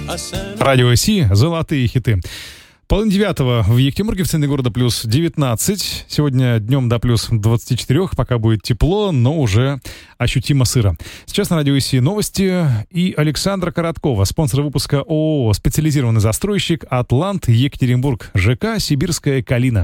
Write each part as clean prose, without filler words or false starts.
Радио Си, золотые хиты. 8:30 в Екатеринбурге, в центре города плюс 19. Сегодня днем до плюс 24, пока будет тепло, но уже ощутимо сыро. Сейчас на Радио Си новости и Александра Короткова, спонсор выпуска ООО «Специализированный застройщик Атлант Екатеринбург», ЖК «Сибирская Калина».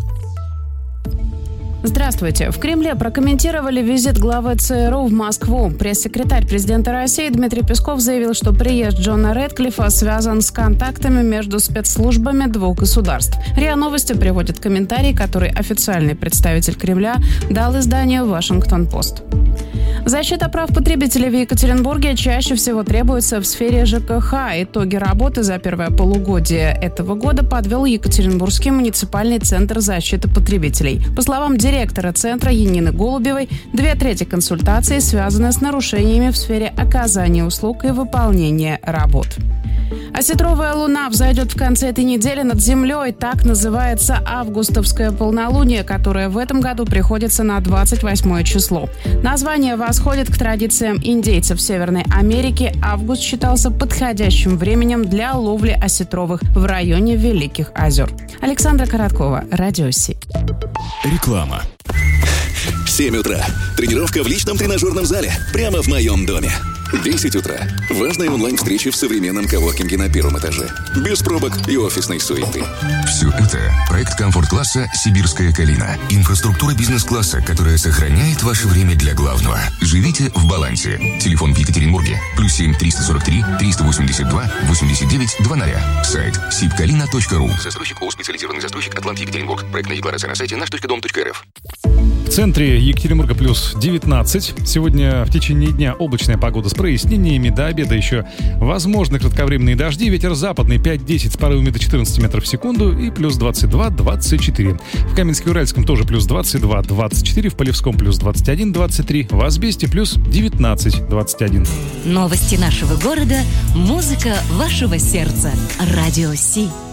Здравствуйте. В Кремле прокомментировали визит главы ЦРУ в Москву. Пресс-секретарь президента России Дмитрий Песков заявил, что приезд Джона Рэдклиффа связан с контактами между спецслужбами двух государств. РИА Новости приводит комментарий, который официальный представитель Кремля дал изданию «Вашингтон-Пост». Защита прав потребителей в Екатеринбурге чаще всего требуется в сфере ЖКХ. Итоги работы за первое полугодие этого года подвел Екатеринбургский муниципальный центр защиты потребителей. По словам директора центра Янины Голубевой, 2/3 консультаций связаны с нарушениями в сфере оказания услуг и выполнения работ. Осетровая луна взойдет в конце этой недели над землей. Так называется августовское полнолуние, которое в этом году приходится на 28 число. Название восходит к традициям индейцев Северной Америки. Август считался подходящим временем для ловли осетровых в районе Великих озер. Александра Короткова, Радио Си. Реклама. 7 утра. Тренировка в личном тренажерном зале. Прямо в моем доме. 10 утра. Важная онлайн-встреча в современном коворкинге на первом этаже. Без пробок и офисной суеты. Все это проект комфорт-класса «Сибирская Калина». Инфраструктура бизнес-класса, которая сохраняет ваше время для главного. Живите в балансе. Телефон в Екатеринбурге. +7 343 382 89 00. Сайт sibkalina.ru. Застройщик ООО «Специализированный застройщик Атлант Екатеринбург». Проектная декларация на сайте наш.дом.рф. В центре Екатеринбурга плюс 19. Сегодня в течение дня облачная погода с прояснениями. До обеда еще возможны кратковременные дожди. Ветер западный 5-10 с порывами до 14 метров в секунду. И плюс 22-24. В Каменске-Уральском тоже плюс 22-24. В Полевском плюс 21-23. В Асбесте плюс 19-21. Новости нашего города. Музыка вашего сердца. Радио Си.